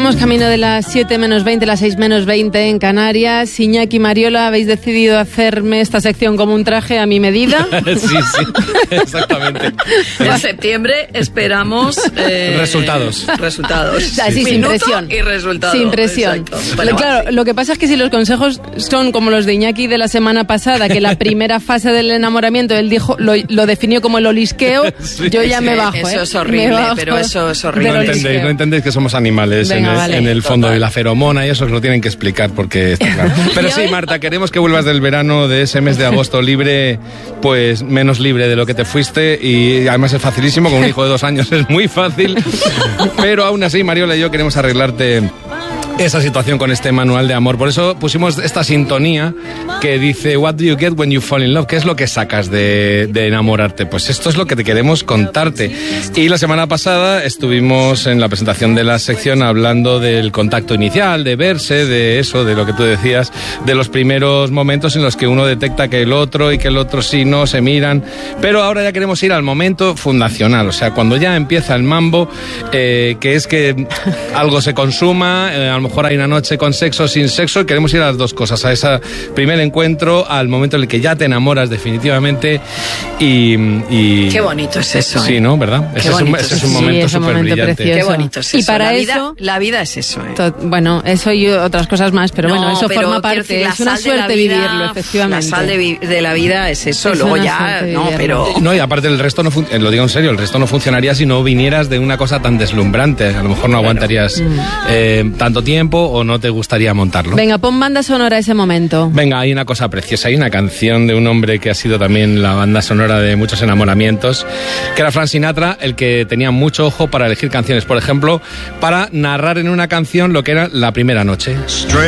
Vamos camino de las 7 menos 20, las 6 menos 20 en Canarias. Iñaki y Mariola, habéis decidido hacerme esta sección como un traje a mi medida. Sí, exactamente. En septiembre esperamos resultados. Así, sin presión. Y resultados. Sin presión. Bueno, claro, lo que pasa es que si los consejos son como los de Iñaki de la semana pasada, que la primera fase del enamoramiento él dijo, lo definió como el olisqueo, sí, yo ya me bajo. Eso es horrible, pero eso es horrible. No entendéis que somos animales. Venga, en el fondo de la feromona y eso os lo tienen que explicar porque está claro. Pero sí, Marta, queremos que vuelvas del verano, de ese mes de agosto libre, pues menos libre de lo que te fuiste, y además es facilísimo, con un hijo de 2 años es muy fácil, pero aún así Mariola y yo queremos arreglarte esa situación con este manual de amor. Por eso pusimos esta sintonía que dice What do you get when you fall in love? ¿Qué es lo que sacas de enamorarte? Pues esto es lo que te queremos contarte. Y la semana pasada estuvimos en la presentación de la sección hablando del contacto inicial, de verse, de eso, de lo que tú decías, de los primeros momentos en los que uno detecta que el otro y que el otro sí no se miran. Pero ahora ya queremos ir al momento fundacional, o sea, cuando ya empieza el mambo, que es que algo se consuma, a lo mejor hay una noche con sexo, sin sexo, y queremos ir a las dos cosas, a ese primer encuentro, al momento en el que ya te enamoras definitivamente y qué bonito es eso. Sí, ¿no? ¿Verdad? Ese es un momento súper brillante. Qué bonito es eso. Y para eso... La vida es eso, Bueno, eso y otras cosas más, pero bueno, eso forma parte, es una suerte vivirlo, efectivamente. La sal de la vida es eso, luego ya, no, pero... No, y aparte el resto no lo digo en serio, el resto no funcionaría si no vinieras de una cosa tan deslumbrante. A lo mejor no aguantarías tanto tiempo o no te gustaría montarlo. Venga, pon banda sonora a ese momento. Venga, hay una cosa preciosa, hay una canción de un hombre que ha sido también la banda sonora de muchos enamoramientos, que era Frank Sinatra, el que tenía mucho ojo para elegir canciones, por ejemplo, para narrar en una canción lo que era la primera noche.